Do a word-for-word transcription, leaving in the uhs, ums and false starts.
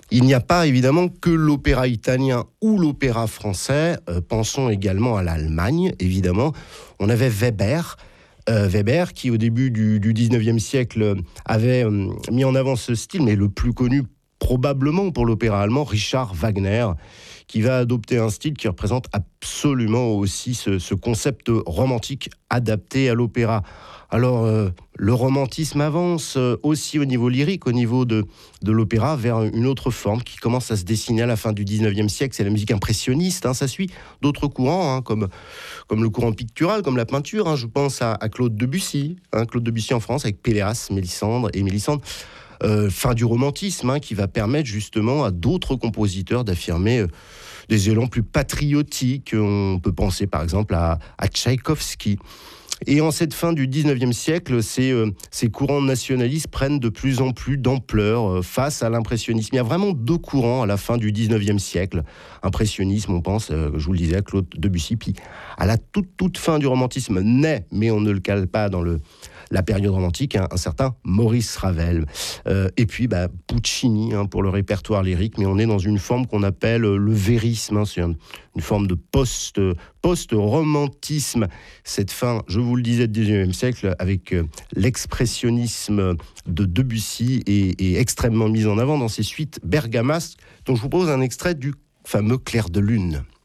Il n'y a pas évidemment que l'opéra italien ou l'opéra français. Euh, pensons également à l'Allemagne, évidemment. On avait Weber, euh, Weber qui au début du, du dix-neuvième siècle avait euh, mis en avant ce style, mais le plus connu probablement pour l'opéra allemand, Richard Wagner, qui va adopter un style qui représente absolument aussi ce, ce concept romantique adapté à l'opéra. Alors, euh, le romantisme avance euh, aussi au niveau lyrique, au niveau de, de l'opéra, vers une autre forme qui commence à se dessiner à la fin du dix-neuvième siècle. C'est la musique impressionniste. Hein, ça suit d'autres courants, hein, comme, comme le courant pictural, comme la peinture. Hein, je pense à, à Claude Debussy, hein, Claude Debussy en France, avec Péléas, Mélisandre et Mélisandre. Euh, fin du romantisme, hein, qui va permettre justement à d'autres compositeurs d'affirmer euh, des élans plus patriotiques. On peut penser par exemple à, à Tchaïkovski. Et en cette fin du dix-neuvième siècle, ces, euh, ces courants nationalistes prennent de plus en plus d'ampleur euh, face à l'impressionnisme. Il y a vraiment deux courants à la fin du dix-neuvième siècle. Impressionnisme, on pense, euh, je vous le disais, à Claude Debussy. Puis à la toute, toute fin du romantisme naît, mais on ne le cale pas dans le... la période romantique, hein, un certain Maurice Ravel. Euh, et puis bah, Puccini hein, pour le répertoire lyrique, mais on est dans une forme qu'on appelle le vérisme, hein, c'est un, une forme de post, post-romantisme. Cette fin, je vous le disais, du dix-neuvième siècle, avec euh, l'expressionnisme de Debussy est, est extrêmement mise en avant dans ses suites bergamasques, dont je vous propose un extrait du fameux Clair de lune.